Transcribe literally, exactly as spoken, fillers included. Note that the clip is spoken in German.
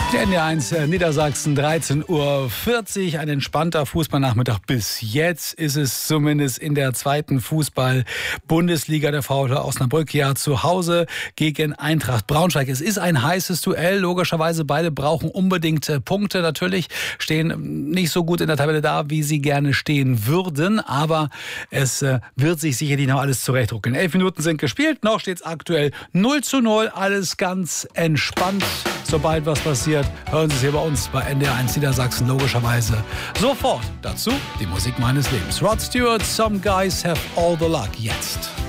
Der N D R eins Niedersachsen, dreizehn Uhr vierzig, ein entspannter Fußballnachmittag. Bis jetzt ist es zumindest in der zweiten Fußball-Bundesliga. Der VfL Osnabrück ja zu Hause gegen Eintracht Braunschweig. Es ist ein heißes Duell, logischerweise. Beide brauchen unbedingt Punkte. Natürlich stehen nicht so gut in der Tabelle da, wie sie gerne stehen würden. Aber es äh, wird sich sicherlich noch alles zurechtruckeln. Elf Minuten sind gespielt, noch steht es aktuell null zu null. Alles ganz entspannt. Sobald was passiert, hören Sie es hier bei uns bei N D R eins Niedersachsen logischerweise sofort. Dazu die Musik meines Lebens. Rod Stewart, Some Guys Have All the Luck. Jetzt.